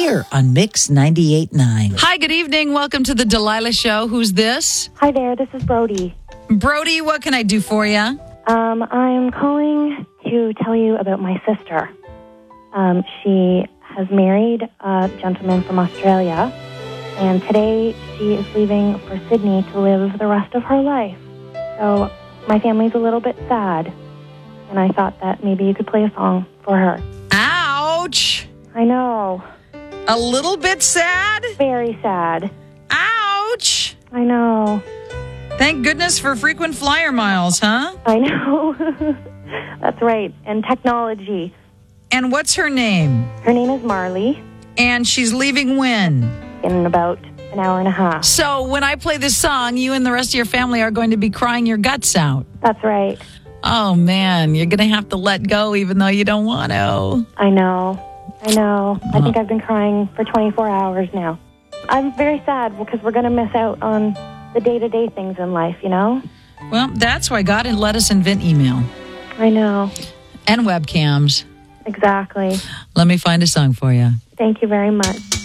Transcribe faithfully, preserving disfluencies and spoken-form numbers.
here on Mix ninety-eight point nine. Hi, good evening. Welcome to the Delilah Show. Who's this? Hi there, this is Brody. Brody, what can I do for you? Um, I'm calling to tell you about my sister. Um, she has married a gentleman from Australia, and today she is leaving for Sydney to live the rest of her life. So my family's a little bit sad, and I thought that maybe you could play a song for her. Ouch! I know. A little bit sad? Very sad. Ouch! I know. Thank goodness for frequent flyer miles, huh? I know. That's right. And technology. And what's her name? Her name is Marley. And she's leaving when? In about an hour and a half. So when I play this song, you and the rest of your family are going to be crying your guts out. That's right. Oh, man. You're going to have to let go even though you don't want to. I know. I know. I think I've been crying for twenty-four hours now. I'm very sad because we're going to miss out on the day-to-day things in life, you know? Well, that's why God let us invent email. I know. And webcams. Exactly. Let me find a song for you. Thank you very much.